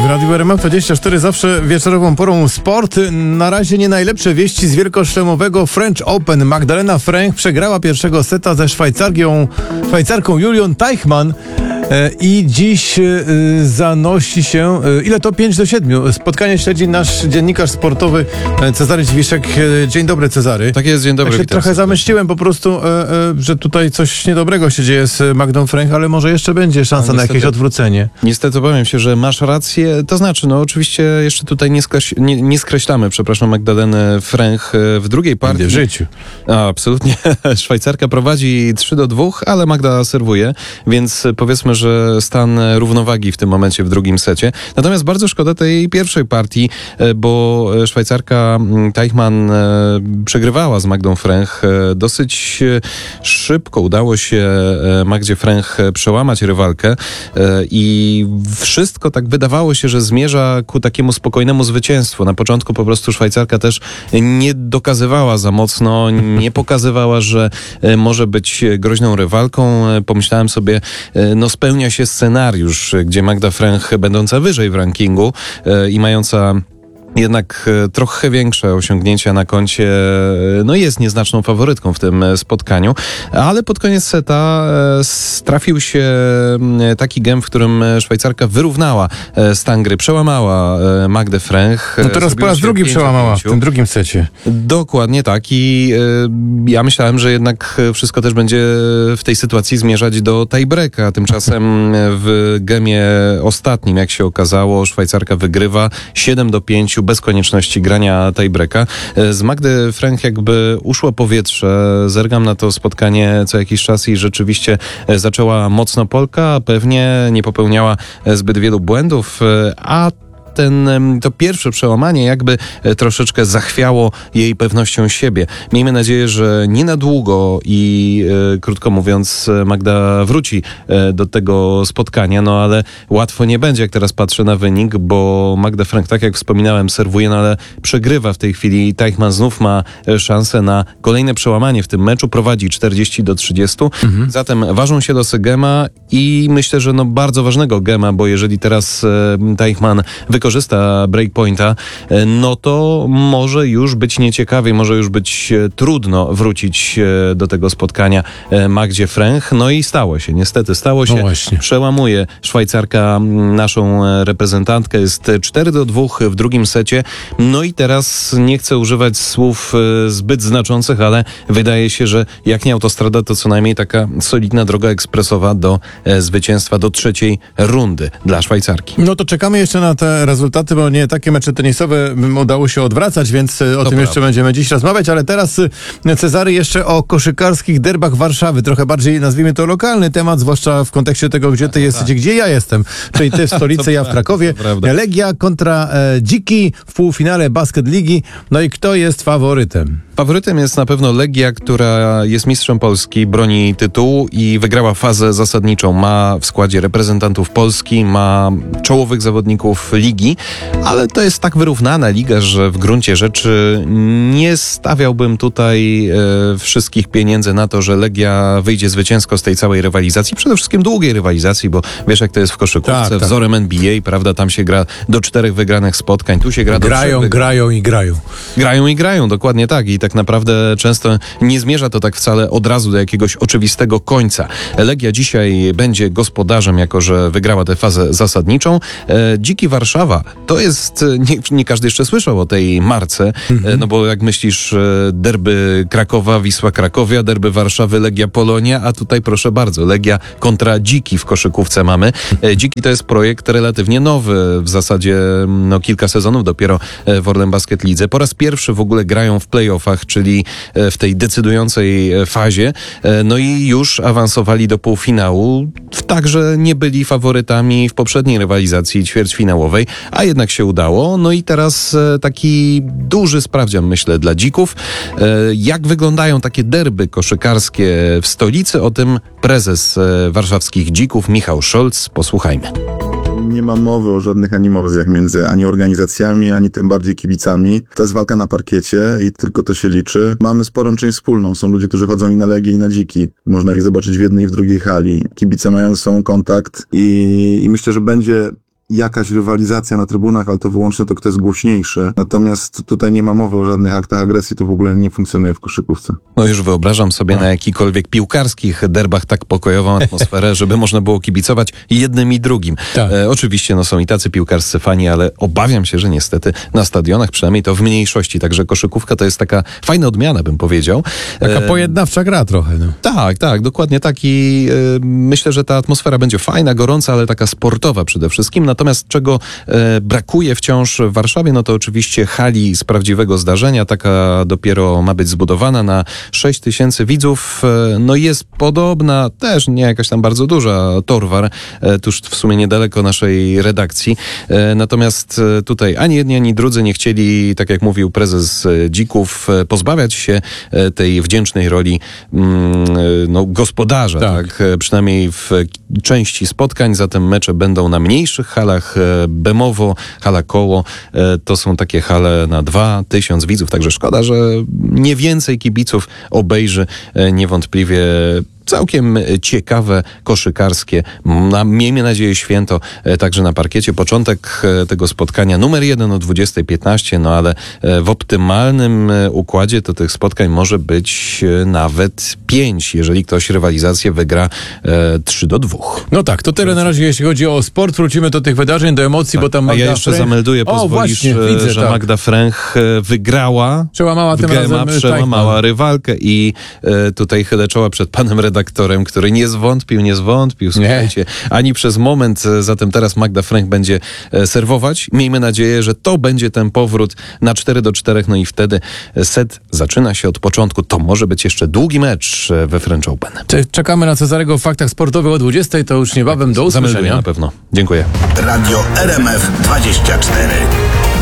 Radio RMF24 zawsze wieczorową porą sport. Na razie nie najlepsze wieści z wielkoszlemowego French Open. Magdalena Fręch przegrała pierwszego seta ze Szwajcarką Julią Teichmann i dziś zanosi się, ile to? 5-7. Spotkanie śledzi nasz dziennikarz sportowy Cezary Dziwiszek. Dzień dobry, Cezary. Tak jest, dzień dobry. Ja się trochę zamyśliłem po prostu, że tutaj coś niedobrego się dzieje z Magdą Fręch, ale może jeszcze będzie szansa na jakieś odwrócenie. Niestety powiem się, że masz rację. To znaczy, oczywiście jeszcze tutaj nie skreślamy, Magdaleny Fręch w drugiej partii. W życiu. Absolutnie. Szwajcarka prowadzi 3-2, ale Magda serwuje, więc powiedzmy, że stan równowagi w tym momencie w drugim secie. Natomiast bardzo szkoda tej pierwszej partii, bo Szwajcarka Teichmann przegrywała z Magdą Fręch. Dosyć szybko udało się Magdzie Fręch przełamać rywalkę i wszystko tak wydawało się, że zmierza ku takiemu spokojnemu zwycięstwu. Na początku po prostu Szwajcarka też nie dokazywała za mocno, nie pokazywała, że może być groźną rywalką. Pomyślałem sobie, spełnia się scenariusz, gdzie Magda Fręch, będąca wyżej w rankingu i mająca jednak trochę większe osiągnięcia na koncie, jest nieznaczną faworytką w tym spotkaniu, ale pod koniec seta trafił się taki gem, w którym Szwajcarka wyrównała stan gry, przełamała Magdę Fręch. Teraz po raz drugi przełamała w tym drugim secie. Dokładnie tak i ja myślałem, że jednak wszystko też będzie w tej sytuacji zmierzać do tiebreaka, a tymczasem w gemie ostatnim, jak się okazało, Szwajcarka wygrywa 7-5 bez konieczności grania tiebreaka. Z Magdy Fręch jakby uszło powietrze. Zergam na to spotkanie co jakiś czas i rzeczywiście zaczęła mocno Polka, pewnie nie popełniała zbyt wielu błędów, a to pierwsze przełamanie jakby troszeczkę zachwiało jej pewnością siebie. Miejmy nadzieję, że nie na długo i krótko mówiąc Magda wróci do tego spotkania, ale łatwo nie będzie, jak teraz patrzę na wynik, bo Magda Fręch, tak jak wspominałem, serwuje, ale przegrywa w tej chwili. Teichmann znów ma szansę na kolejne przełamanie w tym meczu, prowadzi 40-30. Zatem ważą się losy gema i myślę, że bardzo ważnego gema, bo jeżeli teraz Teichmann wykorzysta breakpointa, to może już być nieciekawie, może już być trudno wrócić do tego spotkania Magdzie Fręch. I stało się, niestety stało się. Przełamuje Szwajcarka naszą reprezentantkę, jest 4-2 w drugim secie. I teraz nie chcę używać słów zbyt znaczących, ale wydaje się, że jak nie autostrada, to co najmniej taka solidna droga ekspresowa do zwycięstwa, do trzeciej rundy dla Szwajcarki. To czekamy jeszcze na te rezultaty, bo nie takie mecze tenisowe udało się odwracać, więc o tym jeszcze będziemy dziś rozmawiać, ale teraz, Cezary, jeszcze o koszykarskich derbach Warszawy. Trochę bardziej, nazwijmy to, lokalny temat, zwłaszcza w kontekście tego, gdzie ty jesteś, gdzie ja jestem. Czyli ty w stolicy, ja w Krakowie. Legia kontra Dziki w półfinale Basket Ligi. I kto jest faworytem? Faworytem jest na pewno Legia, która jest mistrzem Polski, broni tytułu i wygrała fazę zasadniczą. Ma w składzie reprezentantów Polski, ma czołowych zawodników ligi, ale to jest tak wyrównana liga, że w gruncie rzeczy nie stawiałbym tutaj wszystkich pieniędzy na to, że Legia wyjdzie zwycięsko z tej całej rywalizacji. Przede wszystkim długiej rywalizacji, bo wiesz, jak to jest w koszykówce, wzorem NBA, prawda? Tam się gra do 4 wygranych spotkań, tu się gra do 3 Grają i grają, dokładnie tak. I tak naprawdę często nie zmierza to tak wcale od razu do jakiegoś oczywistego końca. Legia dzisiaj będzie gospodarzem, jako że wygrała tę fazę zasadniczą. Dziki Warszawa, to jest, nie każdy jeszcze słyszał o tej marce, bo jak myślisz, derby Krakowa, Wisła Krakowia, derby Warszawy, Legia Polonia, a tutaj proszę bardzo, Legia kontra Dziki w koszykówce mamy. Dziki to jest projekt relatywnie nowy, w zasadzie kilka sezonów dopiero w Orlen Basket Lidze. Po raz pierwszy w ogóle grają w playoffach, czyli w tej decydującej fazie, i już awansowali do półfinału. Także nie byli faworytami w poprzedniej rywalizacji ćwierćfinałowej, a jednak się udało. I teraz taki duży sprawdzian, myślę, dla Dzików. Jak wyglądają takie derby koszykarskie w stolicy? O tym prezes warszawskich Dzików Michał Szolc. Posłuchajmy. Nie ma mowy o żadnych animozjach między ani organizacjami, ani tym bardziej kibicami. To jest walka na parkiecie i tylko to się liczy. Mamy sporą część wspólną. Są ludzie, którzy chodzą i na Legię, i na Dziki. Można ich zobaczyć w jednej i w drugiej hali. Kibice mają ze sobą kontakt i myślę, że będzie jakaś rywalizacja na trybunach, ale to wyłącznie to, kto jest głośniejszy. Natomiast tutaj nie ma mowy o żadnych aktach agresji, to w ogóle nie funkcjonuje w koszykówce. No już wyobrażam sobie na jakikolwiek piłkarskich derbach tak pokojową atmosferę, żeby można było kibicować jednym i drugim. Tak. Oczywiście są i tacy piłkarscy fani, ale obawiam się, że niestety na stadionach przynajmniej to w mniejszości. Także koszykówka to jest taka fajna odmiana, bym powiedział. Taka pojednawcza gra trochę. No. Tak, dokładnie tak i myślę, że ta atmosfera będzie fajna, gorąca, ale taka sportowa przede wszystkim. Natomiast czego brakuje wciąż w Warszawie, no to oczywiście hali z prawdziwego zdarzenia. Taka dopiero ma być zbudowana na 6 000 widzów. No jest podobna, też nie jakaś tam bardzo duża, Torwar, tuż w sumie niedaleko naszej redakcji. Natomiast tutaj ani jedni, ani drudzy nie chcieli, tak jak mówił prezes Dzików, pozbawiać się tej wdzięcznej roli gospodarza, tak? Przynajmniej w części spotkań, zatem mecze będą na mniejszych halach. Bemowo, hala Koło, to są takie hale na 2000 widzów, także szkoda, że nie więcej kibiców obejrzy niewątpliwie całkiem ciekawe, koszykarskie, miejmy nadzieję święto, także na parkiecie. Początek tego spotkania numer 1 o 20:15, no ale w optymalnym układzie to tych spotkań może być nawet 5, jeżeli ktoś rywalizację wygra 3-2. No tak, to tyle na razie, jeśli chodzi o sport. Wrócimy do tych wydarzeń, do emocji, bo tam Magda A ja jeszcze Fręch... zamelduję, pozwolisz, widzę, że tak. Magda Fręch wygrała, Przełamała tym razem przełamała rywalkę i tutaj chylę czoła przed panem redaktorem, który nie zwątpił, słuchajcie, ani przez moment. Zatem teraz Magda Fręch będzie serwować. Miejmy nadzieję, że to będzie ten powrót na 4-4, no i wtedy set zaczyna się od początku. To może być jeszcze długi mecz we French Open. Czekamy na Cezarego w Faktach Sportowych o 20:00, to już niebawem. Do usłyszenia. Zamelduję na pewno. Dziękuję. Radio RMF 24.